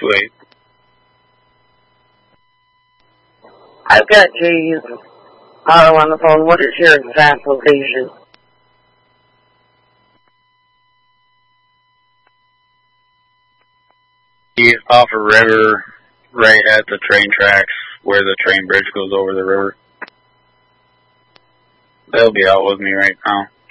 628. I've got Jay's auto on the phone. What is your exact location? He's off a river right at the train tracks where the train bridge goes over the river. They'll be out with me right now.